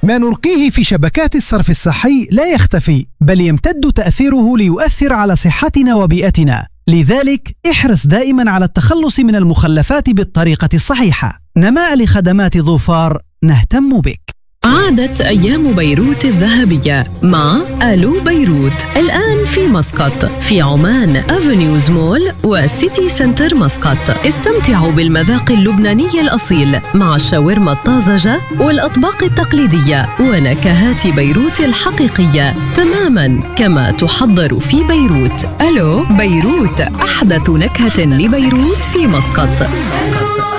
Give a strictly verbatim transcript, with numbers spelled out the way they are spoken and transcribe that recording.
ما نلقيه في شبكات الصرف الصحي لا يختفي، بل يمتد تأثيره ليؤثر على صحتنا وبيئتنا. لذلك احرص دائما على التخلص من المخلفات بالطريقة الصحيحة. نماء لخدمات ظفار، نهتم بك. عادت أيام بيروت الذهبية مع ألو بيروت، الآن في مسقط، في عمان أفنيوز مول وسيتي سنتر مسقط. استمتعوا بالمذاق اللبناني الأصيل مع الشاورما الطازجة والأطباق التقليدية ونكهات بيروت الحقيقية تماما كما تحضر في بيروت. ألو بيروت، أحدث نكهة لبيروت في مسقط.